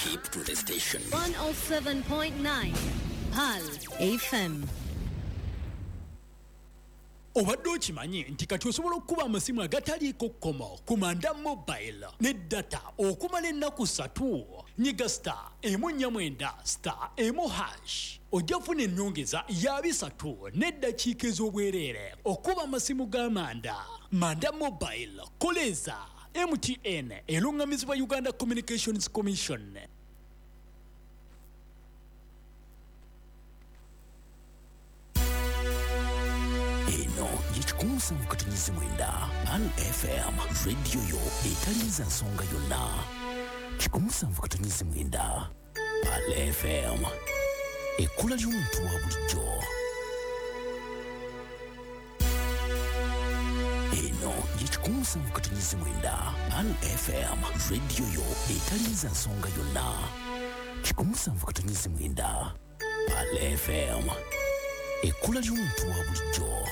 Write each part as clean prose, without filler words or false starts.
Keep to the station. 107.9 PAL FM. Obadde okimanyi nti kati osobola okuba amasimu agataliiko kkomo ku Manda Mobile ne data okumala ennaku 3 nyiga *149*1#. Ojja kufuna ennyongeza ya 3 n'eddakiika ez'obwereere okuba amasimu ga Manda Mobile. Koleza MTN erungamizibwa Uganda Communications Commission. Kumusa mukatunizi mwenda PAL FM radio yo etaliza nsonga yonna. Kikumusa mukatunizi mwenda PAL FM ekula ly'omuntu wa bulijjo. Eno kikumusa mukatunizi mwenda PAL FM radio yo etaliza nsonga yonna. Kikumusa mukatunizi mwenda PAL FM ekula ly'omuntu wa bulijjo.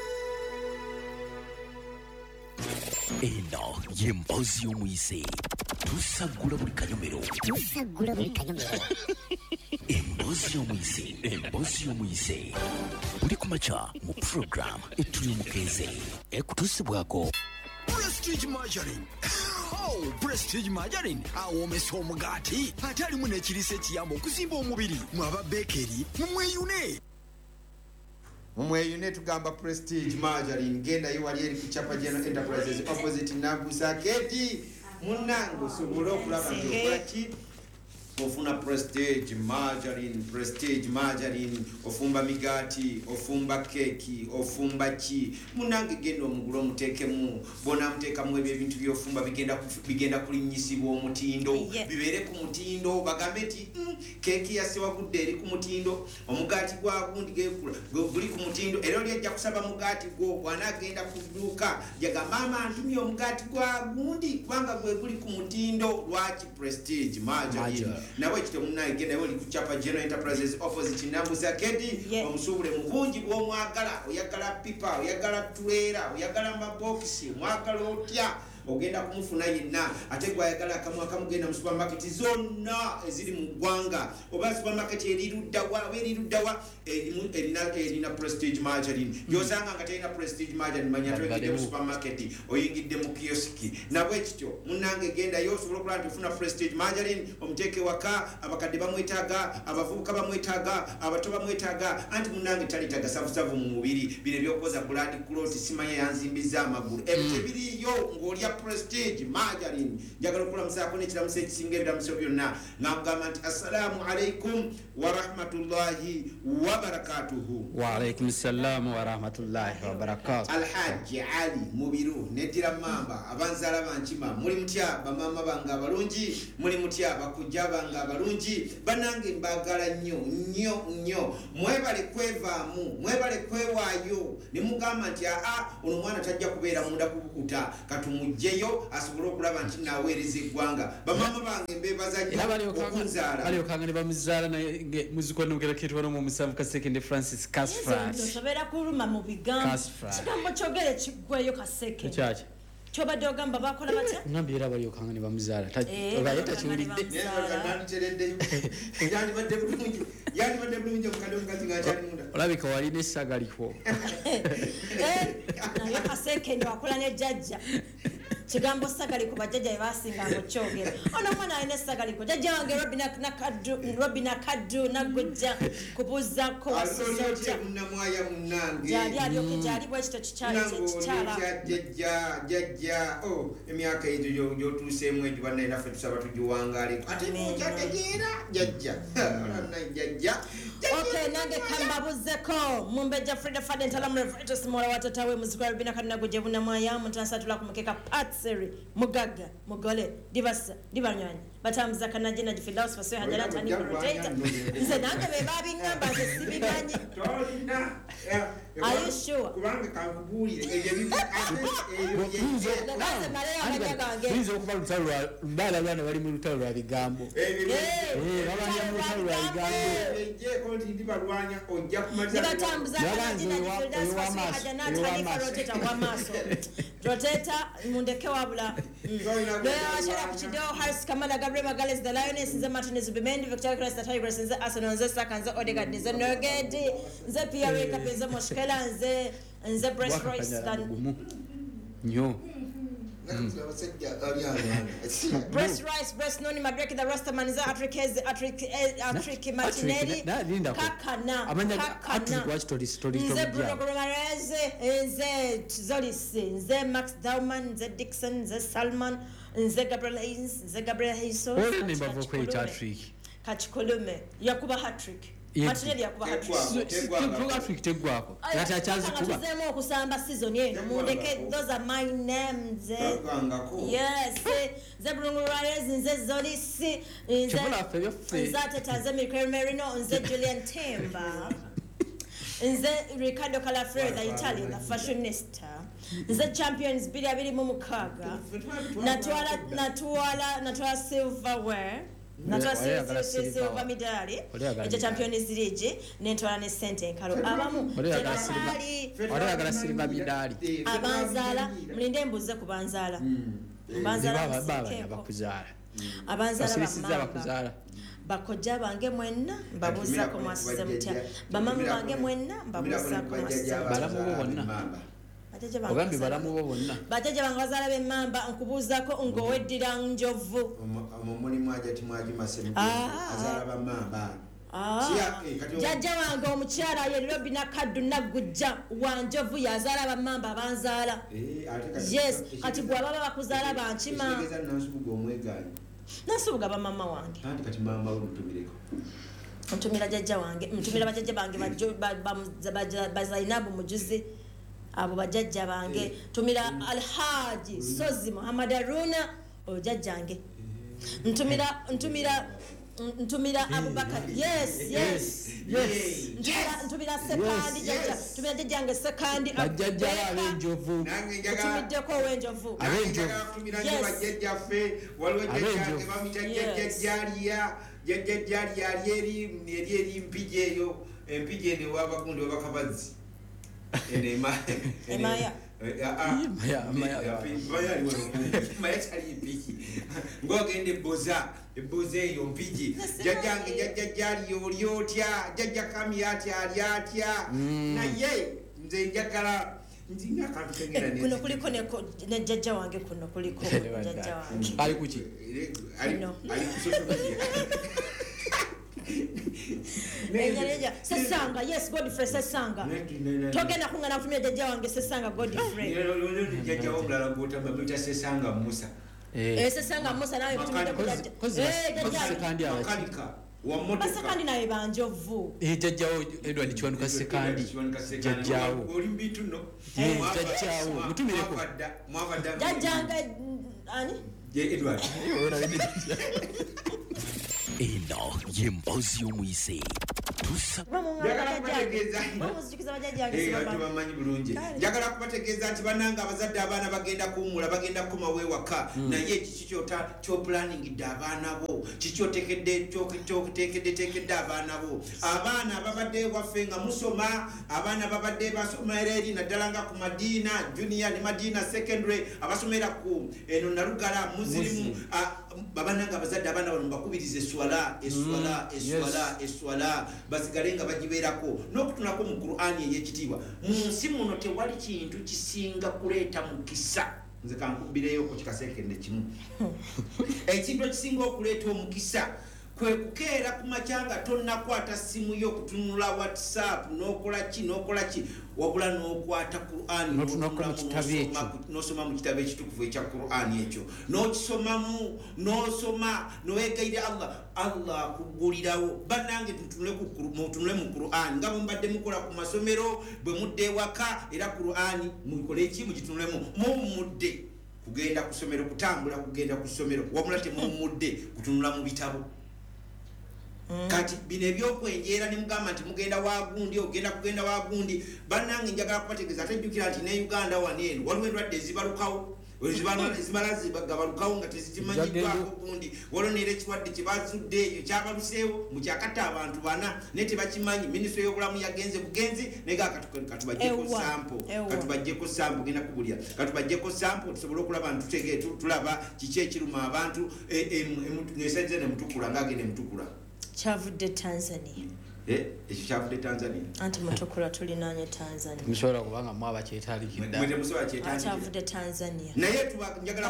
Eno y'emboozi y'omuyise tusagula buli kanyomero. Emboozi y'omuyise buli kumakya mu program etuli omukeeze ekutuusibwako Prestige Margarine. Oh, Prestige Margarine awomesa omugaati ate alimu n'ekiriisa ekiyamba okuzimba omubiri. Mwaba bekeri mumweyune. Mumweyune tugamba Prestige Margarine. Genda yo wali eri kuchapa General Enterprises opposite Nabusa Keti munango sobolo okulaba nti ofuna Prestige Margarine ofumba migati ofumba keki ofumba chi munange gendo omugulo mutekemu bona mutekamu ebintu byofumba bigenda kulinyisibwa omutindo bibere ku mutindo bagambe ti keki yasewa kudde eri ku mutindo omugati gwa gundi gekula guli ku mutindo era oli ajja kusaba mugati go bwana agenda kuduka yaga mama ntumye omugati gwa gundi kubanga gwe guli ku mutindo lwaki Prestige Margarine. Nawe kito munagenda oli kuchapa General Enterprises opposite Nabusa Kedi omusubule mu bungi bw'omwagala oyagala pipa oyagala tuera oyagala maboxi mwagala otya ogenda kumufuna yenna ate gwayagala akamugenda mu supermarket zonna eziri mu ggwanga oba supermarket eriruddawa erina Prestige Margarine. Yosanga nga terina Prestige Margarine manya twegidde mu supermarket oyingidde mu kioski nabwe kityo munange genda yo osobola okulaba nti ofuna Prestige Margarine omuteeke waka abakadde bamwetaaga abavubuka bamwetaaga abato bamwetaaga anti munange talitaga savusavu mu mubiri bino ebyokoza blood clot simanya yanzimbiza amagulu ebyo biriyo ng'olya Prestige Margarine. Njagala okulamusako n'ekiramuso ekisinga ebiramuso byonna ng'akugamba nti assalamu alaikum wa rahmatullahi wa barakatuhu. Wa alaikum salam wa rahmatullahi wa barakatuhu. Alhaji Ali Mubiru netira mamba abanzala bankima muli mutya bamama bange abalungi muli mutya bakujja bange abalungi banange mbagala nnyo mwebale kwevaamu mwebale kwewaayo ne mugamba nti ono mwana tajja kubeera munda kubukuta katumujjeyo asobole okulaba nti naweereza eggwanga bamama bange mbebaza nnyo okunzaala bali okanga ne bamuzaala muziko n'ogereketwa n'omu musanvu Kaseke Francis Casfrat nsobera kuluma mu bigambo kigambo kyogere kiggweyo Kaseke kyaki kyobadde ogamba bakola batya ngambi era bali okanga ne bamuzaala obayeta kiwulidde yandibadde bulungi omukadde omukazi ng'akyali munda olabika wali n'essaga liko naye Kaseke ndi wakola ne jjajja kigambo sagali ku bajjajja bebasinga ngokyogera ono mwana alina sagaliko jjajja wange Robina Kaddu nagojja kubuzako wasizotya munamwaya munange jali alyoke jali bwekito kikyala jjajja emyaka ejo gyotuuseemu egyo bannaye naffe tusaba tugiwangaale ate nokyategeera jjajja okay nange kambabuzeko mumbejja Frida Fadden Talamu Refretos Mola watatawe muzikwa Robina Kaddu nagojja bunamwaya mutasatula kumukeka Patseri Mugaga Mugole Divanyanya batambuza kanaje na Fidaus Faso hajala tani rotator nze nange bebabi ngamba sibimanyi are you sure kubanga kankubulire ebyo bibi ngaze Maria Majagange bizo okuba lutalo ndala bana bali mu lutalo lwa bigambo babanya mu lutalo lwa bigambo je konti ndibalwanya ojja kumaliza batambuza kanaje na Fidaus Faso hajala tani rotator kwa maso rotator mundeke wabula leo ashara kuchido Harris Kamala Gabriel Magalhaes the Lioness, nze Martinez Bimendi, Victoria Christ the Tigress, nze Arsenal, nze Saka, nze Odegaard, nze Norgate, nze Pierre Cup, nze Moshkela, nze Breast Royce nyo Breast Rice, Breast Noni Madrek, the Rastaman, the Atrick Martinelli, Kakana, Nze Bruno Gomes, Nze Zolis, Nze Max Dauman, Nze Dixon, Nze Salman, Nze Gabriel Hayes, Nze Gabriel Hayes, Kachikolume, Yakuba Hat-trick. Martinelli yakuba hat-trick tegwako yata chance kuba tuzemo okusamba season yeno mundeke those are my names yes ze Bruno Reyes nze Zolis nze Tete Mikel Merino nze Julian Temba nze Riccardo Calafrio the Italian the fashionista nze champions bili mu mukaga natwala silverware silver medali ejo Champions League n'entwala ne sente enkalo abamu oyagala silver medali abanzala mulinde embuze ku banzala bakuzala abanzala bakuzala bakojja bange mwenna mbabuuza ko mwasize mutya bamamu bange mwenna mbabuuza ko mwasize balamu bonna ogambi balamu bonna bateje bangazala b'emmamba nkubuuzako ng'oweddira njovu mulimu ajati mwajimase azala bamamba jajja wange omukyala ye Robi Nakaddu Nagujja wa njovu yazala bamamba abanzaala yes kati gwe ababa bakuzaala bankima nasubuga bamama wange kati mama olutumireko ntumira jajja wange ntumira bajajja bange Zainabu Mujuzi abo bajajja bange tumira Alhaji Sozi Muhammad Aruna ojajjange ntumira Abubakar yes ntumira sekandi jajja tumira jajjange sekandi bajajja abenjovu tumideko wenjovu bajajja fe waliwo jajjange bamita jajja eri mpije eyo empije ne wabagundi wabakabazi Emaya ngogende boza eyo mpiji jajjange olyotya jajja kami atya naye nze njagala nzinga akantu kengera kuno kuliko ne jajja wange kuno kuliko jajja wange ali kuki ali kusocial media Sesanga yes Godfrey Sesanga togenda kungana kutumia jajja wange Sesanga Godfrey jajja omulala gotamba mwita Sesanga Musa Sesanga Musa nawe kutumia jajja sekandi akalika wa moto sekandi nawe banjovu jajjawo Edward Kiwanuka sekandi jajjawo olimbitu no jajjawo mutumireko mwavadda jajjanga ani Edward eno yempozi y'omuyise bamanyi bulungi njagala kubategeeza nti bananga abazadde abaana bagenda kuwumula bagenda kukomawo ewaka naye kiki kyoplaningidde abaana bo kiki otekedde abaana bo abaana babadde ewaffe nga musoma abaana babadde basomera eri naddala nga ku Madiina junior ne Madiina secondary abasomera ku eno Nalugala Musilimu babananga abazadde abaana bano bakubirize eswala basigale nga bagibeerako n'okutunako mu Qur'ani ey'ekitiibwa mu nsi muno tewali kintu kisinga kuleeta mukisa nze kankubireyo ku kikaseekende kimu ekintu ekisinga okuleeta omukisa kwe kukeera ku makyanga tonnakwata simu yo kutunula WhatsApp n'okola ki wabula n'okwata Qur'ani n'osoma mu kitabo ekitukuvu ekya Qur'ani ekyo n'okisomamu n'osoma n'oweegayirira Allah akugulirawo bannange mutunule mu Qur'ani nga mbadde mukola ku masomero bwe mudde ewaka era Qur'ani mukole ki mugitunulemu mumudde kugenda ku ssomero kutambula kugenda ku ssomero wabula temumudde kutunula mu bitabo kati bino ebyokwenjeera ne mugamba nti mugenda wagundi kugenda wagundi bannange njagala kubategeeza tejjukira nti ne Uganda waneeno waliwo endwadde ezibalukawo ezimala zigabalukawo nga tezikimanyiddwako gundi walonera ekirwadde kyebazudde eyo kyabaluseewo mu kyakata abantu bana naye tebakimanyi minisitule y'obulamu yagenze bugenzi nega katubajjeko sampo genda kubulya katubajjeko sampo tusobole okulaba tulaba kiki ekiruma abantu nesaize nemutukula ngaagende mutukula kyavudde Tanzania ekyo kyavudde Tanzania anti mutukula tulinanye Tanzania musobola kubanga mwaba kyetaalikkyavudde Tanzania naye njagala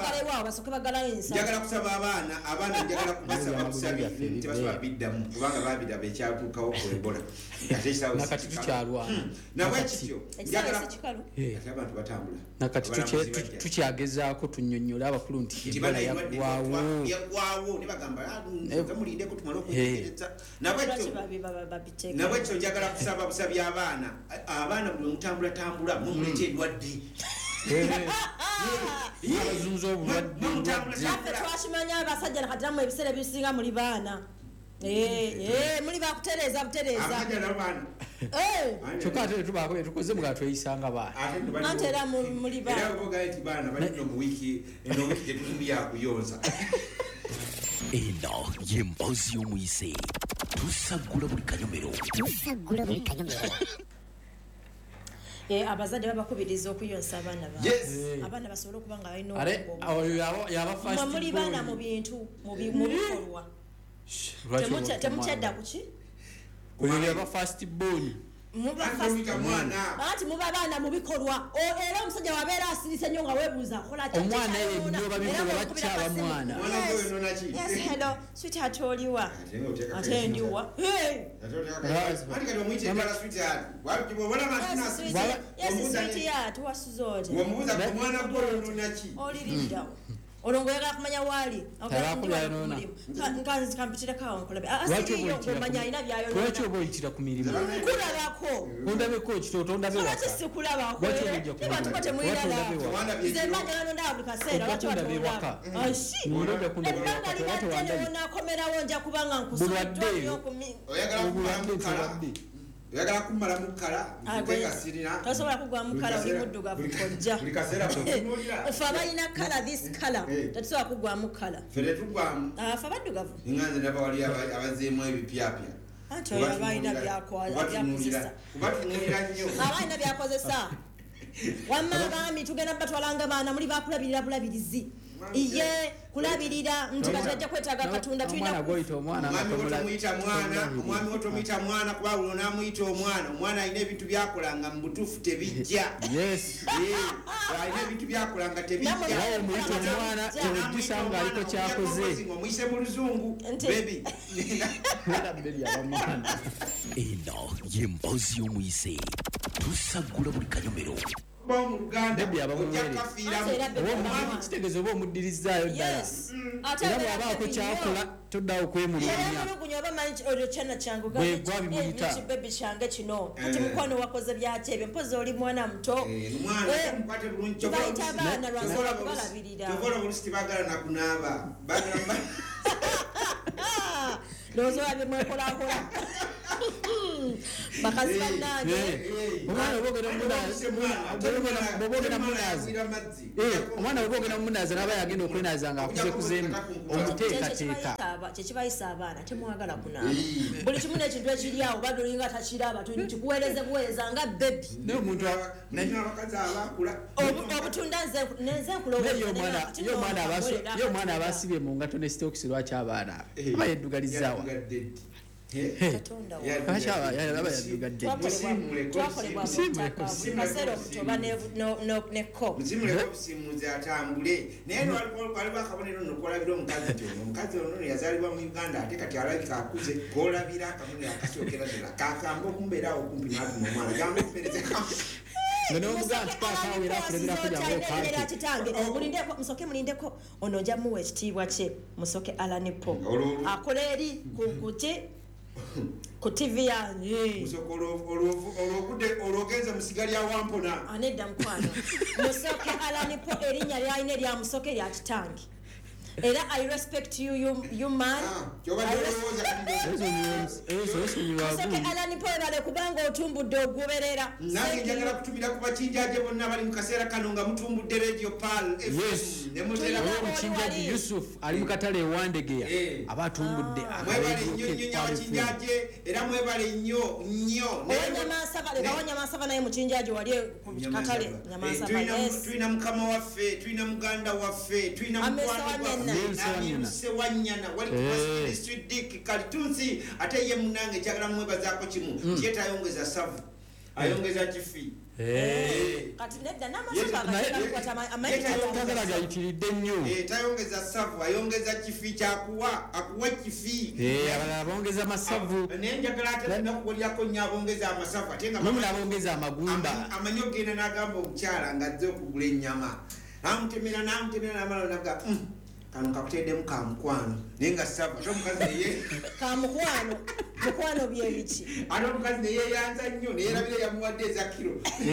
kusaba abaana njagala kubasaba busabye tebasobola biddamu kubanga babidda bekyatuukawo ku Ebola nakati tukyalwa nabwekityo abantu batambula nakati tukyagezaako tunyonnyole abakulu nti Ebola yaggwawo ne bagamba mulindeko tumale okutegereza nabwekyo njagala kusaba busabi abaana buli mutambula mumulete endwadde abazunza obulwadde twakimanya abasajja nakatiramu ebiseera ebisinga muli baana muli bakutereeza butereeza kyokka ate tubaako betukoze mugaa tweyisanga baana anti era muli baana balino mu wiiki tetuli yakuyonsa eno y'emboozi y'omuyise tusaggula buli kanyomero abazadde babakubiriza okuyonsa abaana abaana basobole okuba nga balina muli baana mu bintu mu bikolwa temukyadda kuki yaba fast born ati muba baana mu bikolwa era omusajja wabeera asirise nnyo nga weebuuza omwana yennoba bikolwa bakyaba mwana hello sweetheart oliwa ate ndiwa sweetheart wasuze oti oliriddawo olongo yagala kumanya waali nkanzikampitirekawo nkulabeomanya alina lwaki oba oyitira ku mirimu nkulabako ondabeko ekitooto lwaki sikulabakobatuba temwiralazemanyalanondaa buli kaseera lwaki watolaba ebbanga libatenewonakomerawo nja kubanga nkusuddwaobulwadde oyagala kumala mukala ntekasirina tosobola kugwa mukala oli muddugavu kojja fe abalina kala this kala tetusobola kugwa mukala fe tetugwamu fe baddugavu nganze naba wali abazeemu ebipyapya anti oyo abalina byakozesa abalina byakozesa wamma abaami tugenda batwalanga baana muli bakulabirira bulabirizi iye kulabirira nti bajja kwetaaga katonda tulina omwami otomuyita mwana kuba ulo namuyita omwana alina ebintu byakolanga mu butuufu tebijja alina ebintu byakolanga tebijjaomuyita omwana tewegisanga aliko kyakoze omuyise mu luzungu bebi eno y'emboozi y'omuyise tusaggula buli kanyomero kitegeeza oba omuddirizaayo ddala era bwabaako kyakola toddawo kwemulugunyabwegwa bimuyitabebi kyange kino kati mukwano wakoze byaki ebyo mpozi oli mwana muto bayita abaana lwasobola kubalabirira ndowooza byemwekolakola bakazi bannange omwana webogenda mumunaaza naba yagenda okwenaaza nga akuzekuzeemu omuteekateeka kyekibayisa abaana temwagala kunaaba buli kimu nekintu ekiri awo bado olinga takiraba tikuweereze buweereza nga bebi obutunda nenze nkuloyo omwana abasibye mu ngato ne stokisi lwaki abaana aba yeddugalizaawa musimuze atambule naye waliwo akabonero nokolabira omukazi nti omukazi ono yazaalibwa mu Uganda ate kati alabika akuze kolabira akabonero akasookera ddala kakamba okumbeerawo okumpi n'atuma omwana gamba okupereze musoke mulindeko ono ojja muwa ekitiibwa kye musoke alanipo akola eri ku TV yange olwogenza musigali ya wampona anedda mukwano musoke alanipo erinnya lyalina erya musoke lya kitange Era I respect you man. Kaseke Alan Paul bale kubanga otumbudde oguberera. Nange njagala kutumira ku bachinjaje bonna bali mu kaseera kano nga mutumbudde Radio Pal FM. Yes. Muchinjaji Yusuf ali mu katale Wandegeya abatumbudde mwebale nnyo abachinjaje era mwebale nnyo. Wanya masava naye muchinjaji wali ku katale nyamasava. Yes. Tuina mukama waffe, tuina muganda waffe, tuina Sewanyana wali ku District Dick Kalitunsi ate ye munange kyagala mwebazaako kimu kyeta ayongeza savu ayongeza kifi kati nedda n'amasava gayitiridde nnyo tayongeza savu ayongeza kifi kyakuwa akuwa kifi abalala bongeza masavu naye njagala ate nakuwolyako nnyo abongeza amasavu ate nga abongeza amagumba amanyi ogenda n'agamba omukyala ng'azze okugula ennyama namutemera namala naga kano kakuteddemu ka mukwano naye nga savu ate omukazi naye ka mukwano byebiki ate omukazi neyeyanza nnyo neyerabire yamuwadde eza kiro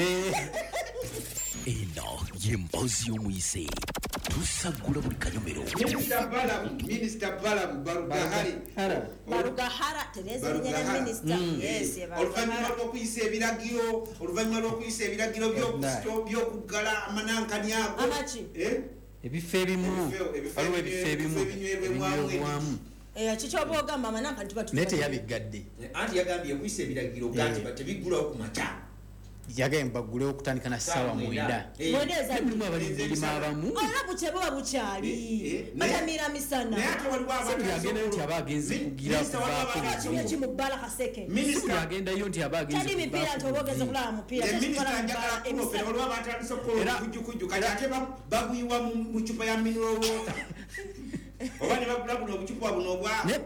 eno yempozi y'omuyise tusagula buli kanyomero minisita balamu barugahara terezerinyene minisita oluvannyuma lw'okuyisa ebiragiro by'okuggala amanankani ago ebifo ebimu waliwo ebifo ebimu ebinywerwamu kikyoba ogamba amananka naye teyabigadde anti yagambye kuyisa ebiragiro gati tebiggulawo ku makya yagambye bagulewo okutandika na ssaawa 9 mulimu abalimi abamu bukyeboba bukyali batamira misana yagendayo nti aba agenze kugira kivakimubala kaseke yagendayo nti aba agenze tali mipiira nti oba ogenze kulaba mupiira waliwo abatandise okukola okujjukujju kati ate baguyiwa mu cupa ya mineral water oba ne bagula buno obucupa buno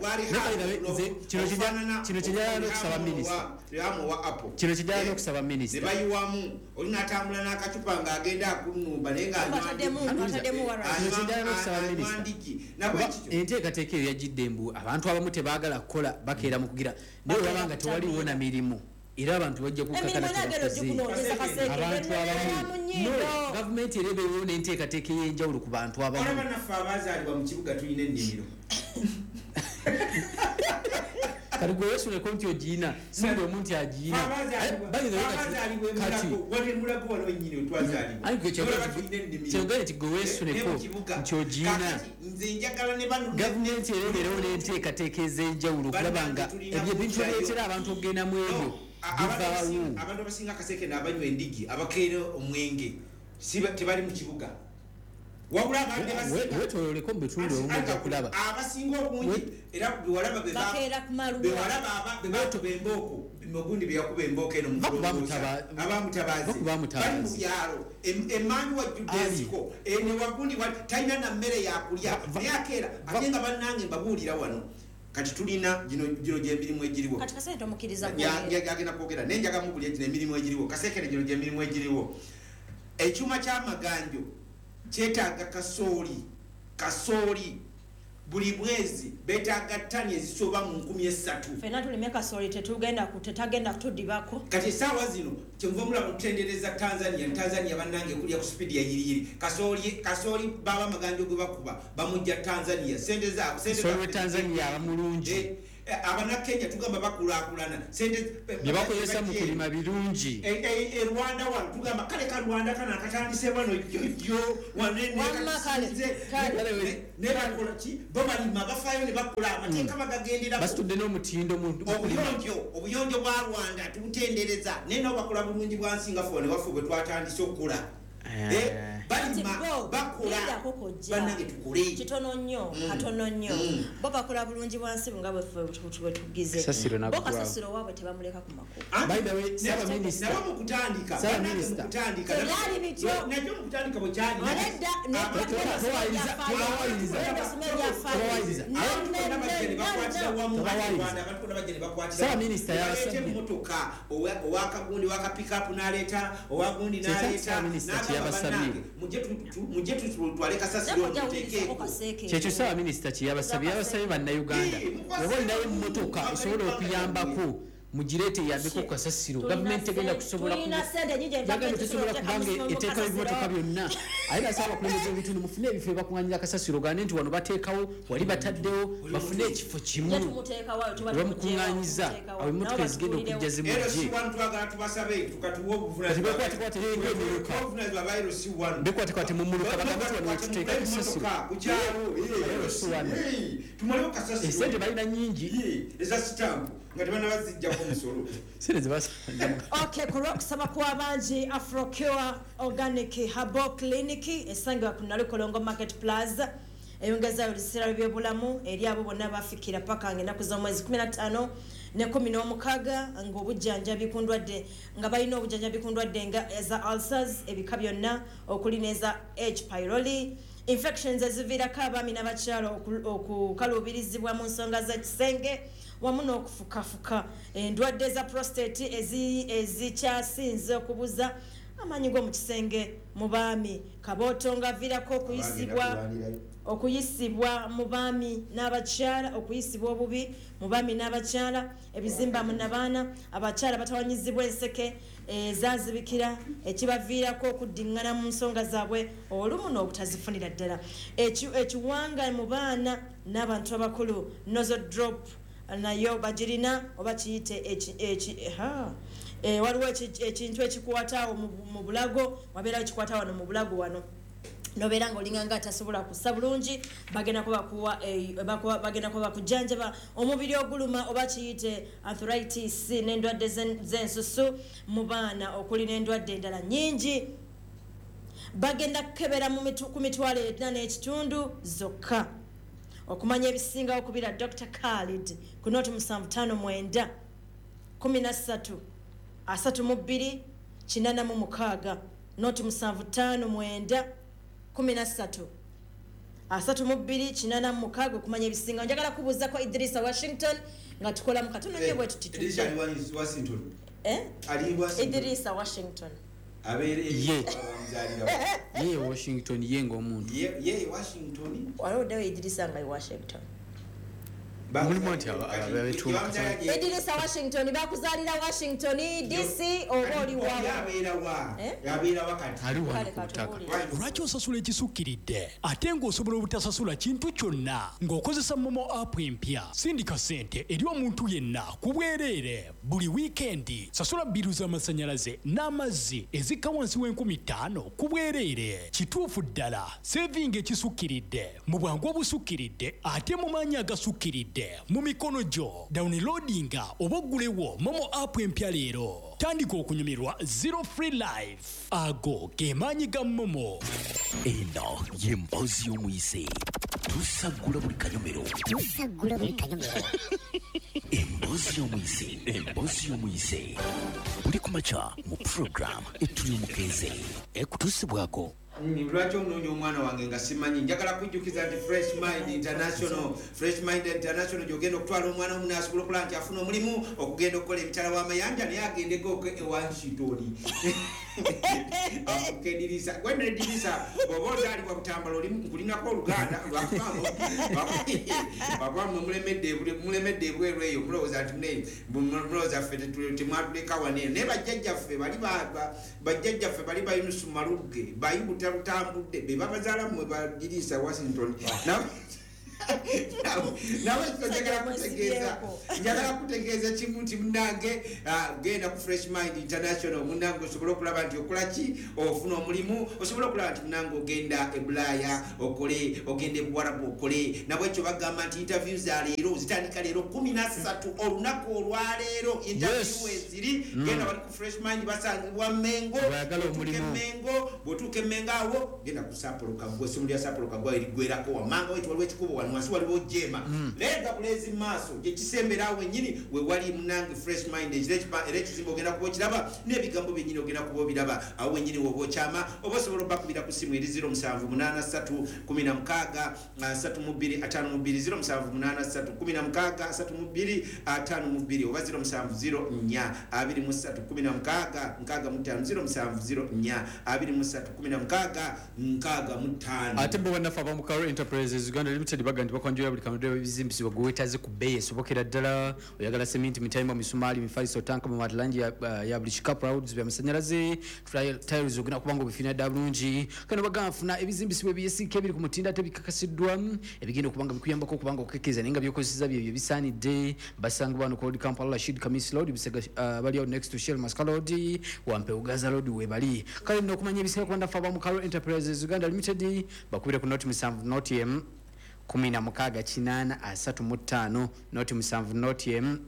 kino kijala n'okusaba minisita kino kijala n'okusaba minisita bayiwamu oli n'atambula n'akacupa ng'agenda akunumba naye enteekateeka eyo yagidde embu abantu abamu tebaagala kukola bakeera mu kugira naye olaba nga tewaliwo na mirimu era abantu bajja kukakana abantu abamu gavumenti era ebeewo n'enteekateeka ey'enjawulo ku bantu abamu naffe abazaalibwa mu kibuga tulina ennimiro kati gwe weesuleko nti ogiina si buli omu nti agiina kyogere nti gwe weesuleko nti ogiina gavumenti era ebeerewo n'enteekateeka ez'enjawulo okulaba nga ebyo ebintu ebyetera abantu okugenda mu ebyo abantu abasinga akaseke n'abanywa endigi abakeera omwenge tebali mu kibuga wetololeko mu bitundu omujja kulaba abasinga obungi era bewalaba bebatuba embooko ogundi beyakuba embooko eno abamutabazi bali mu byalo emanyi wajjudde ensiko ne wagundi talina na mmere yakulya naye akeera ate nga bannange mbabuulira wano kati tulina gino gy'emirimu egiriwo yagenda kwogera naye njaga mubulya gino emirimu egiriwo kasekere gino gy'emirimu egiriwo ekyuma ky'amaganjo kyetaaga kasooli buli mwezi betaaga ttani ezisoba mu 3,000 fena tulimye kasooli tetagenda kutudibako kati essaawa zino kyenva omulaba mutendereza tanzania bannange kulya ku sipiidi ya yiriyiri kasooli baba amaganjo gwe bakuba bamujja tanzania sente zaabwe tanzania abamulungi abanakenya tugamba bakulaakulana byebakozesa mu kulima birungi Rwanda wano tugamba kale ka Rwanda kana akatandise wano yo nebakola ki babalima bafaayo ne bakola amateeka bagagendera basitudde n'omutindo obuyonjo bwa Rwanda tubutendereza naye nabo bakola bulungi bwa Singapore ne waffe bwe twatandise okukola balima bakola bannange tukole kitono nnyo katono nnyo bo bakola bulungi bwansi nga bwe tugize bo kasasiro waabwe tebamuleka ku makubo by the way saba minister nabo mukutandika yali bityo najyo mukutandika bwe kyali saba minister yasabye motoka owakagundi waka pick up n'aleeta owagundi n'aleeta mujje tutwale kasasiro kyekyo saba minisita kyeyabasabye yabasabye bannayuganda oba olinayo emmotoka esobola okuyambako mugirete yabiko kasasiro government egenda kusobola kubanga eteeka ebimotoka byonna ayina asaba abakulembeze b'ebitundu mufune ebifo ebakuŋŋaanyira kasasiro gane nti wano bateekawo wali bataddewo bafune ekifo kimu bamukuŋŋaanyiza awo emmotoka ezigenda okujja zimujje bekwatekwate mumuluka bagambe ti wano wetuteeka kasasiro esente balina nyingi Okay, kurokusaba kwa banji Afrocure Organic Herbal Clinic esangibwa ku Nalukolongo Market Plaza eyongeza olisira by'obulamu eri abo bonna bafikira paka ng'ennaku z'omwezi 15 ne 16 ng'obujjanjabi ku ndwadde nga balina obujjanjabi ku ndwadde nga eza ulcers ebika byonna okuli n'eza H. pylori infections eziviirako abaami n'abakyala okukaluubirizibwa mu nsonga z'ekisenge wamu n'okufukafuka endwadde za prostate ezikyasinze okubuza amaanyi g'omu kisenge mu baami kabooto ng'aviirako okuyisibwa mu baami n'abakyala okuyisibwa obubi mu baami n'abakyala ebizimba mu nabaana abakyala batawanyizibwa enseke zazibikira ekibaviirako okuddiŋŋana mu nsonga zaabwe olumu n'obutazifunira ddala ekiwanga mu baana n'abantu abakulu nozo drop nayo bagirina oba kiyite waliwo ekintu ekikwata mu bulago wabeerawo ekikwata wano mu bulago wano nobeera ng'olinga nga atasobola kussa bulungi bagenda kuba bakujjanjaba omubiri oguluma oba kiyite arthritis n'endwadde z'ensusu mu baana okuli n'endwadde endala nnyingi bagenda kukebera ku mitwalo 4 n'ekitundu zokka okumanya ebisingawo kubira Dr. Khalid ku noti 759 13 32 86 noti 759 13 32 86 okumanya ebisingawo njagala kubuuza ko Idrisa Washington nga tukola mu katono nnyo bwe tuti Idrisa Washington ye Washington ye ng'omuntu waliwo ddewo Idrisa nga Washington mulimu nti abetuuka Idrisa Washington bakuzaalira Washington DC oba oli lwaki osasula ekisukkiridde ate ng'osobola obutasasula kintu kyonna ng'okozesa momo app empya sindika sente eri omuntu yenna ku bwereere buli wiikendi sasula biru z'amasannyalaze n'amazzi ezikka wansi w'50 ku bwereere kituufu ddala sevinga ekisukkiridde mu bwangu obusukkiridde ate mu maanyi agasukkiridde mu mikono gyo downloadinga oba oggulewo momo app empya leero tandika okunyumirwa zero free life ago ge maanyi ga momo eno ye mpoozi y'omuyise tusaggula buli kanyomero emboozi y'omuyise buli kumakya mu program etuli omukeeze ekutuusibwako lwaki onoonya omwana wange nga simanyi njagala kujjukiza nti Fresh Mind International gyogenda okutwala omwana omu n'asobola okulaba nti afuna omulimu okugenda okukola emitala w'amayanja naye agendeko ewanshitoni afukedirisa gwenda edirisa bw'oba ozaalibwa butambala nkulinako oluganda lwakubamwe mulemedde ebweru eyo mulowooza nti mulowooza ffe temwatuleka waneeno naye bajjajjaffe bali bayunusu malugge bayibuta lutambudde be babazaala mmwe badirisa Washington nawe njagala kutegeeza kimu nti munange genda ku Fresh Mind International munange osobola okulaba nti okola ki ofuna omulimu osobola okulaba nti munange ogenda e Bulaaya okole ogenda e Buwarabu okole nabwekyo bagamba nti interview za leero zitandika leero 13 olunaku olwaleero interview eziri genda wali ku Fresh Mind basangibwa Mengo bw'otuuka e Mengo awo genda ku Sapolo Kagwa essimu lya Sapolo Kagwa erigwerako wamanga wetu waliwo ekikubo wansi waliwo jema lega bulezi maaso gyekisemberawo ennyini we wali munange Fresh Mind era ekizimba ogenda kuba okiraba n'ebigambo byennyini ogenda kuba obiraba awo wennyini woba okyama oba osobola obakubira ku simu eri 0783163252 oba 0704231665 ate bo bannaffe abamu Karo Enterprises Uganda Limited bagana ndi bakonjoya buli kamera ebizimbisibwa gwetaze ku base esobokera ddala oyagala cement mitimbo misumali mifaliso tanka mu matalangi ya buli kikapu roads bya masanyalaze tiles ogina kubanga obifina dda bulungi kano bagafuna ebizimbisibwa byesike biri ku mutindo ate bikakasiddwa ebigenda okubanga bikuyambako okubanga okukekeza naye nga byokozesa byebyo bisaanidde basanga bano ku Kampala Rashid Kamis Road bisega bali out next to Shell Masaka Road wampe Ugaza Road webali kale no kumanya ebisika kwanda faba mu Carol Enterprises Uganda Limited bakubira ku note musanvu notiem 16:835 note musanvu notiem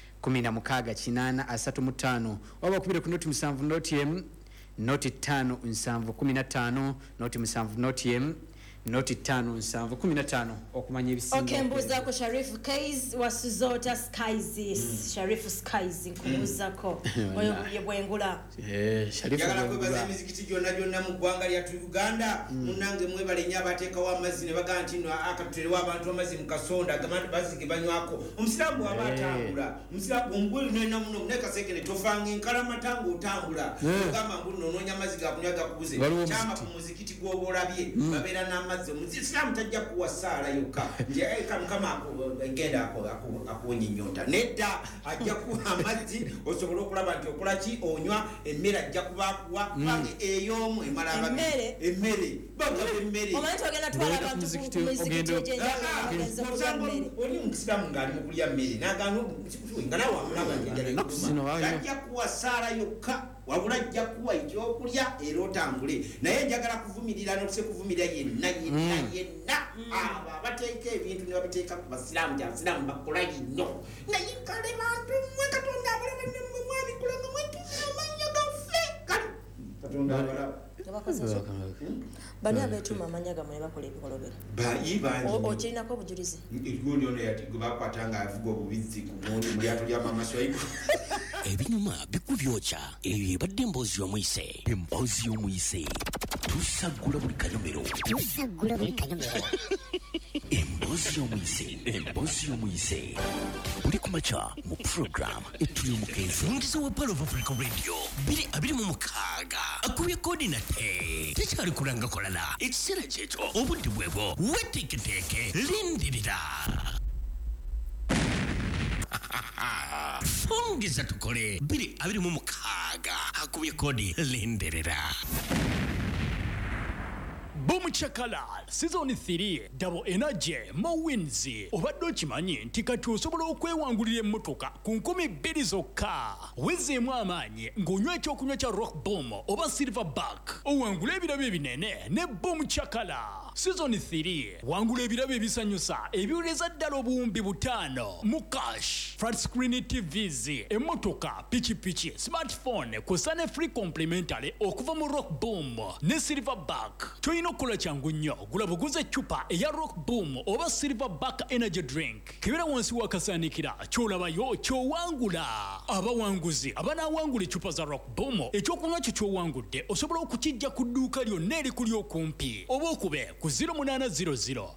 16:835 waba kubira ku note musanvu notiem note 5:715 note musanvu notiem Noti 5:715 okumanya ebisinga. Okay, mbuza ko Sharif Kays wasuzota Skies. Sharif Skies nkubuza ko. Oyo bwengula. Sharif yagala kwebaza emizikiti gyonna mu ggwanga lya Uganda. Munange mwebale nya abateekawo amazzi ne baga nti no akatulewa abantu amazzi mu kasonda agamatu bazige banywako. Omusiramu waba atambula. Omusiramu ngulu nena muno muneka sekene tofanga enkalama tangu otambula. Ogamba mbulu nononya amazzi gakunyaga kubuze. Chama ku muzikiti gwobolabye. Babera na Islam tajja kuwa sala yokka nje kama ngenda akuonye nyota nedda ajja kuwa amazzi osobola okulaba nti okola ki onywa emmere ajja kubakuwa pange eyomu emala ababiri emmere bagaba emmere omanyi ogenda twala abantu ku muzikiti oli mu Islam ngali mu kulya mmere nagano ngana wa mulaba njagala ajja kuwa sala yokka wabula ajja kuwa ekyokulya era otambule naye njagala kuvumirira n'okusekuvumirira yenna aba bateeka ebintu ne babiteeka ku basiraamu gyabasiraamu bakola nnyo naye kale bantu mwe katonda abalaba ne mmwe mwabikulanga mwetuza amanya gaffe kale katonda abalaba bani abeetuma amanya gamwe bakola ebikolobera okirinako obujulizi egundi ono yati gwe bakwatanga avuga obubizzi ku gundi mu lyato lya mama Swaibu ebinyuma bikubyokya eyo ebadde emboozi y'omuyise tusagula buli kanyomero emboozi y'omuyise buli kumakya mu program etuli omukenzi omugizi wa Pearl of Africa Radio 26 akubye kodi nate tekyali kulanga kolala ekiseera kyekyo obudde bwebwo weteeketeeke lindirira fungiza tukole 26 akubye kodi lindirira Boom Chakala Season 3 Double Energy Mowins obadde okimanyi nti kati osobola okwewangulira emmotoka ku 2,000 zokka wezeemu amaanyi ng'onywa ekyokunywa kya Rock Boom oba Silverback owangula ebirabo ebinene ne Boom Chakala Season 3 wangula ebirabo ebisanyusa ebiwuleza ddala obuwumbi 5 mu cash flat screen TVs emmotoka pichipichi smartphone kusane free complimentary okuva mu Rock Boom ne Silverback toyino kola changu nnyo gula buguze chupa eya Rock Boom oba Silverback energy drink kibera wansi wakasanikira kyolabayo kyowangula abawanguzi abanawangula chupa za Rock Boom ekyokunywa kyo kyowangudde osobola okukijja ku dduuka lyonna erikuli okumpi oba okube ku 0800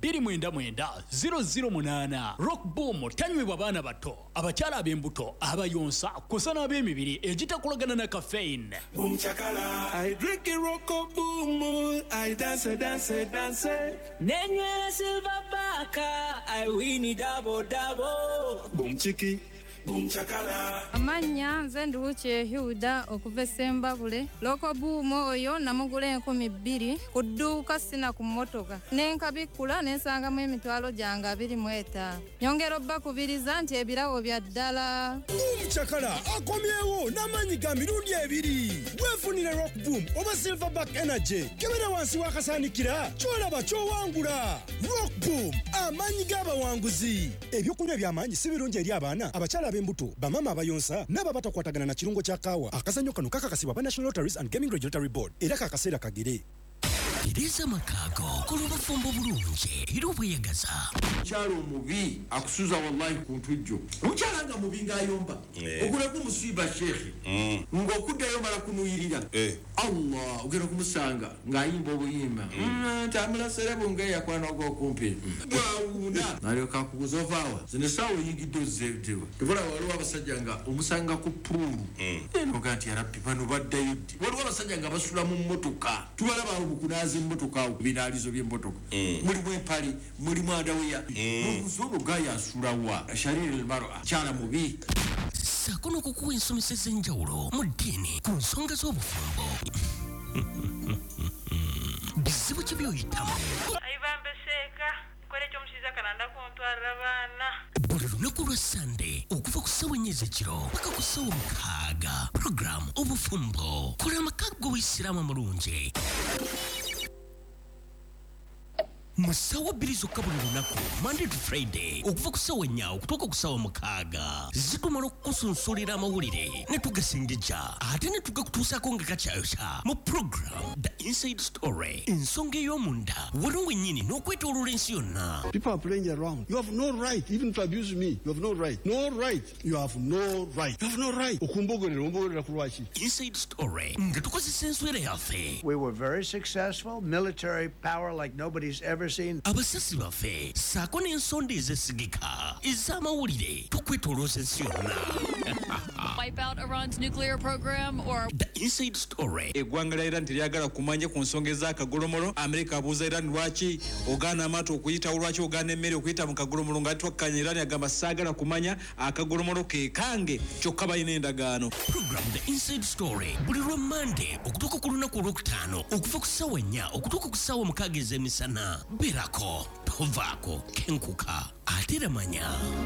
299 Rock Boom tanywebwa baana bato abakyala ab'embuto abayonsa kusana ab'emibiri egitakolagana na caffeine Boom Chakala I drink a Rock Boom I dance Nenywera Silverback I win double Boom Chiki Boom Chakala amanya nze nduuche Huda okuva Sembabule Rock Boom oyo namugula 2,000 ku dduuka sina ku mmotoka nenkabikula nensangamu emitwalo gyange 25 nyongera obbakubiriza nti ebirawo bya ddala Boom Chakala akomyewo n'amanyi ga mirundi 2 wefunire Rock Boom oba Silverback energy kebera wansi wakasanikira kyolaba kyowangula Rock Boom amanyi g'abawanguzi ebyokunywa by'amanyi si birungi eri abaana abakyala ab'embuto bamama abayonsa n'abo batakwatagana na kirungo kya kaawa akazannyo kano kakakasibwa ba National Lotteries and Gaming Regulatory Board era kakaseera kagere Tereza Makago kulubafumbo bulungi era obweyagaza kyalo mubi akusuza wallahi ku ntujjo mukyalanga mubi ngayomba ogula ku musiba shekhi ngokuddayo mala kunuyirira Allah ogera kumusanga ngayimba obuyimba tamula serebo ngeya kwana okumpi bawuna nalyo kakuzovawa zine sawo yigiddo zedewa tubula waliwo abasajja nga omusanga ku pulu eno gati yarabbi bano baddayo waliwo abasajja nga basula mu mmotoka tubala bawo bukunaze emmotoka awo binaalizo by'emmotoka mulimu empale mulimu adaweya n'obuzobo gayasulawa shariri elmara kyala mubi sako n'okukuwa ensomesa ez'enjawulo mu ddiini ku nsonga z'obufumbo bizibu ki by'oyitamu buli lunaku lwa sande okuva ku ssawa 4 ez'ekiro paka ku ssawa 6 program obufumbo kola amaka g'obuyisiraamu amulungi mu ssaawa 2 zokka buli lunaku Monday to Friday okuva ku ssaawa 4 okutuuka ku ssaawa 6 zitumala okukusunsulira amawulire ne tugasengejja ate ne tugakutuusako nga kakyayokya mu program The Inside Story ensonga ey'omunda wano wennyini n'okwetooloola ensi yonna. People are playing around. You have no right even to abuse me. You have no right. No right. You have no right. You have no right. Okumbogolera ku lwaki. Inside Story nga tukozesa enswera yaffe. We were very successful, military power like nobody's ever seen. Abasasi baffe saako n'ensonda ezesigika ez'amawulire tukwetoolooza ensi yonna. Wipe out Iran's nuclear program or The Inside Story. Eggwanga lya Iran teryagala kumanya ku nsonga ez'akagolomolo. Amerika abuuza Iran lwaki ogaana amaato okuyitawo, lwaki ogaana emmere okuyita mu kagolomolo nga twakkanya Iran agamba saagala kumanya akagolomolo ke kange kyokka balina endagaano. Program The Inside Story buli lwa Monday okutuuka ku lunaku olwokutaano okuva ku ssaawa 4 okutuuka ku ssaawa 6 ez'emisana. Berako tovaako kenkuka ate ramanya.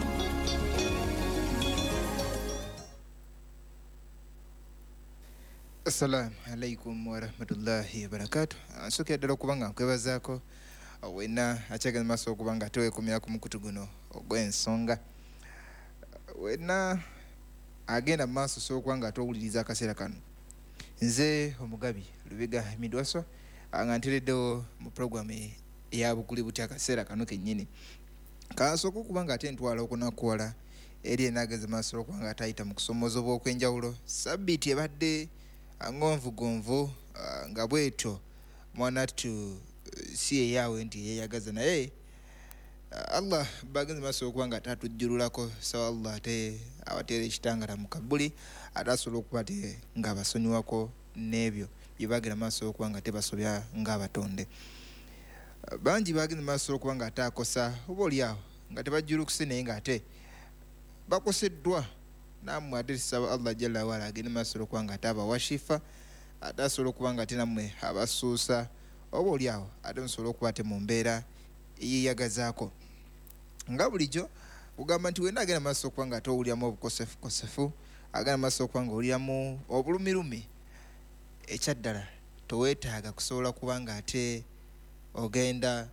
Assalamu alaikum warahmatullahi wabarakatuh. Nsooka ddala okuba nga nkwebazaako wenna akyagala maaso okuba nga teweekomera ku mukutu guno ogw'ensonga, wenna agenda mu maaso sookuba nga atowuliriza akaseera kano. Nze omugabi Lubega Midwaso nga nteereddewo mu puroguramu eya bukuli buti akaseera kano kennyini. Kansooka okuba nga ate ntwala okunakuwala eri enaageza maaso okuba nga atayita mu kusomoza obw'okwenjawulo. Sabbiiti ebadde ngonvugonvu nga bwetyo mwanattu si eyaawe nti yeyagaza naye Allah bagenze maaso okuba nga tatujjululako sawa Allah ate abateera ekitangala mu kabuli ate asobola okuba te ng'abasonyiwako n'ebyo bye bagenda maaso okuba nga tebasobya ng'abatonde. Bangi bagenze maaso okuba nga ate akosa oba oliawo nga tebajjulukuse naye ng'ate bakoseddwa. Nammwe ate tusaba Allah jalla wala agende maaso okuba nga ate abawashifa ate asobola okuba nga ate nammwe abasuusa oba oliawo ate musobola okuba ate mu mbeera eyeyagazaako. Nga bulijjo ugamba nti wenna agenda maaso okuba nga ate owuliramu obukosefukosefu, agenda maaso okuba nga owuliramu obulumilumi, ekyaddala toweetaaga kusobola kuba nga ate ogenda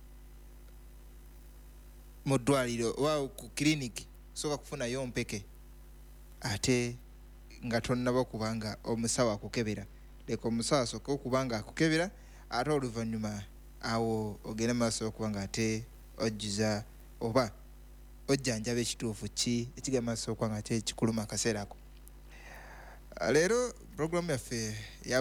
mu ddwaliro oba ku kiriniki sooka kufunayo mpeke ate nga tonnaba okuba nga omusawo akukebera. Leka omusawo asooke okuba nga akukebera ate oluvannyuma awo ogenda maaso okuba nga ate ojjuza oba ojjanjaba ekituufu ki ekigenda maaso okuba nga ate kikuluma akaseera ako. Leero puroguramu yaffe